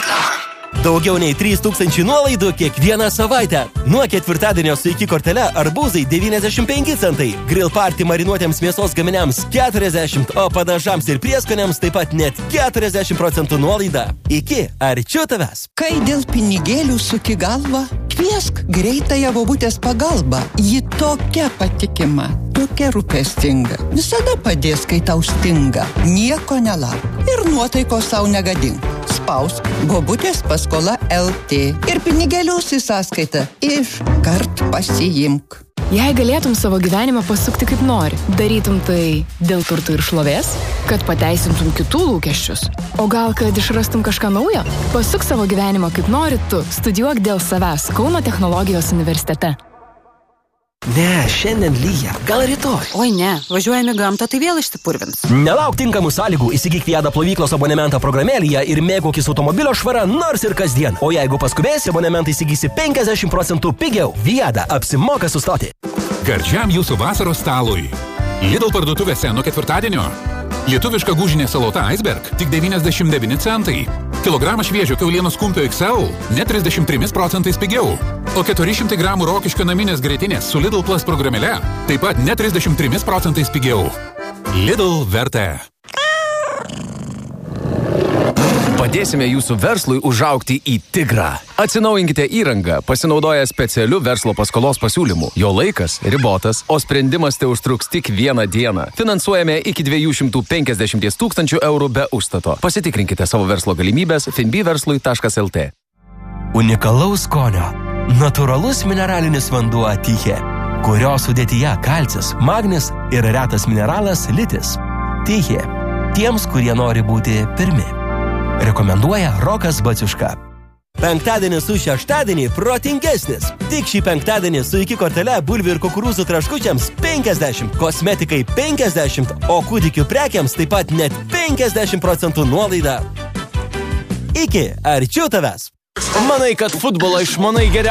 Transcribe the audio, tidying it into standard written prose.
Daugiau nei 3000 nuolaidų kiekvieną savaitę. Nuo ketvirtadienio su iki kortele arbūzai 95 centai, grill party marinuotėms mėsos gaminiams 40, o padažams ir prieskoniams taip pat net 40% nuolaida. Iki arčiau tavęs. Kai dėl pinigėlių suki galvą, kviesk greitąją bobutės pagalbą. Ji tokia patikima, tokia rūpestinga. Visada padės, kai tau stinga. Nieko nelauk ir nuotaikos sau negadink. Spausk bobutės paskola LT ir pinigėlius į sąskaitą iškart pasiimk. Jei galėtum savo gyvenimą pasukti kaip nori, darytum tai dėl turtų ir šlovės, kad pateisintum kitų lūkesčius, o gal kad išrastum kažką naujo? Pasuk savo gyvenimą kaip nori tu, studijuok dėl savęs Kauno technologijos universitete. Ne, šiandien lyja, gal rytoj. Oi ne, važiuojame gamtą, tai vėl išsipurvins. Nelauk tinkamų sąlygų, įsigyk Viada plovyklos abonementą programėlėje ir mėgaukis automobilio švara nors ir kasdien. O jeigu paskubėsi, abonementą įsigysi 50% pigiau. Viada apsimoka sustoti. Gardžiam jūsų vasaros stalui. Lidl parduotuvėse nuo ketvirtadienio. Lietuviška gūžinė salota Iceberg tik 99 centai. Kilogramą šviežio kiaulienos kumpio XL net 33% pigiau. O 400 gramų rokiškio naminės grietinės su Lidl Plus programėle taip pat net 33% pigiau. Lidl vertė. Padėsime jūsų verslui užaugti į tigrą. Atsinaujinkite įrangą, pasinaudoję specialiu verslo paskolos pasiūlymu. Jo laikas ribotas, o sprendimas tai užtruks tik vieną dieną. Finansuojame iki 250 000 eurų be užstato. Pasitikrinkite savo verslo galimybės finbverslui.lt. Unikalaus skonio. Natūralus mineralinis vanduo Tyche, kurio sudėtyje kalcis, magnis ir retas mineralas litis. Tyche. Tiems, kurie nori būti pirmi. Rekomenduoja Rokas Baciuška. Penktadienis su šeštadienį protingesnis. Tik šį penktadienį su iki kortele bulvių ir kukurūzų traškučiams 50, kosmetikai 50, o kūdikių prekiams taip pat net 50% nuolaida. Iki arčiau tavęs. Manai, kad futbolą išmanai geriausiai?